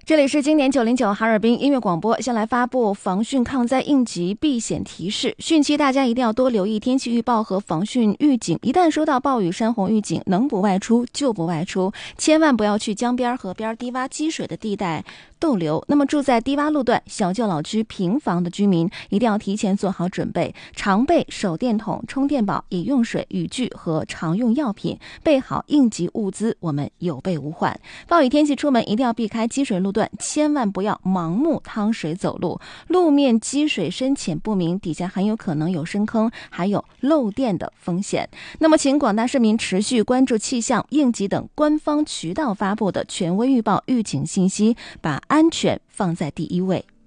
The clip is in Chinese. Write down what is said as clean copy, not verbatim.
这里是经典909哈尔滨音乐广播，先来发布防汛抗灾应急避险提示。汛期大家一定要多留意天气预报和防汛预警，一旦收到暴雨山洪预警，能不外出就不外出，千万不要去江边、河边低洼积水的地带逗留。那么住在低洼路段、小旧老区、平房的居民一定要提前做好准备，常备手电筒、充电宝、饮用水、雨具和常用药品，备好应急物资，我们有备无患。暴雨天气出门一定要避开积水路段，千万不要盲目趟水走路，路面积水深浅不明，底下很有可能有深坑，还有漏电的风险。那么请广大市民持续关注气象、应急等官方渠道发布的权威预报预警信息，把安全放在第一位。